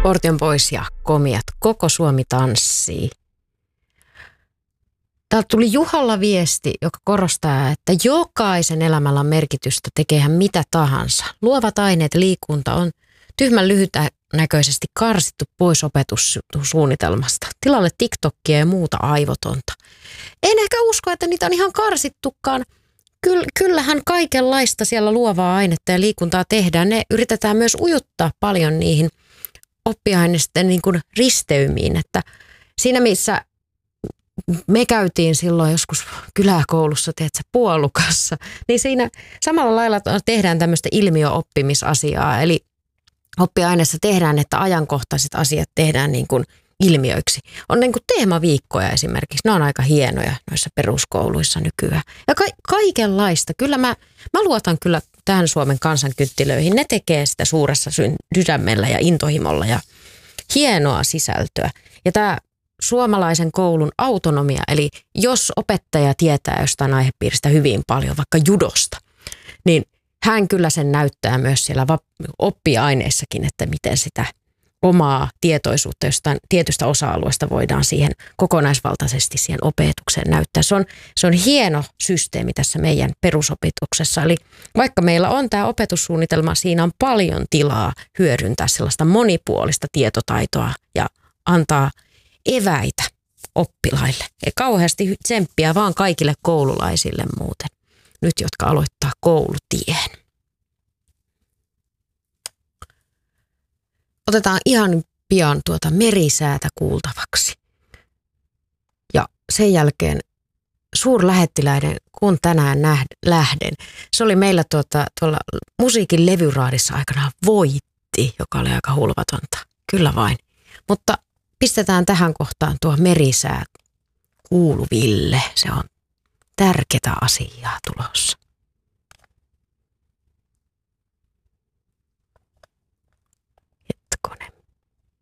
Ortion pois ja komiat. Koko Suomi tanssii. Täältä tuli Juhalla viesti, joka korostaa, että jokaisen elämällä on merkitystä, tekee hän mitä tahansa. Luovat aineet, liikunta on tyhmän lyhytnäköisesti karsittu pois opetussuunnitelmasta. Tilalle TikTokia ja muuta aivotonta. En ehkä usko, että niitä on ihan karsittukaan. Kyllähän kaikenlaista siellä luovaa ainetta ja liikuntaa tehdään. Ne yritetään myös ujuttaa paljon niihin oppiaineisten niin kuin risteymiin. Että siinä missä me käytiin silloin joskus kyläkoulussa, tiedätkö, puolukassa, niin siinä samalla lailla tehdään tämmöistä ilmiöoppimisasiaa. Eli oppiaineessa tehdään, että ajankohtaiset asiat tehdään niin kuin ilmiöiksi. On niin kuin teemaviikkoja esimerkiksi. Ne on aika hienoja noissa peruskouluissa nykyään. Ja kaikenlaista. Kyllä mä luotan kyllä tähän Suomen kansankynttilöihin. Ne tekee sitä suuressa sydämellä ja intohimolla ja hienoa sisältöä. Ja tämä suomalaisen koulun autonomia, eli jos opettaja tietää jostain aihepiiristä hyvin paljon, vaikka judosta, niin hän kyllä sen näyttää myös siellä oppiaineissakin, että miten sitä omaa tietoisuutta jostain tietystä osa-alueesta voidaan siihen kokonaisvaltaisesti siihen opetukseen näyttää. Se on hieno systeemi tässä meidän perusopetuksessa. Eli vaikka meillä on tämä opetussuunnitelma, siinä on paljon tilaa hyödyntää sellaista monipuolista tietotaitoa ja antaa eväitä oppilaille. Ja kauheasti tsemppiä vaan kaikille koululaisille muuten, nyt jotka aloittaa koulutien. Otetaan ihan pian merisäätä kuultavaksi. Ja sen jälkeen suurlähettiläiden kun tänään lähden. Se oli meillä tuolla musiikin levyraadissa aikanaan Voitti, joka oli aika hulvatonta. Kyllä vain. Mutta pistetään tähän kohtaan tuo merisää kuuluville. Se on tärkeää asiaa tulossa.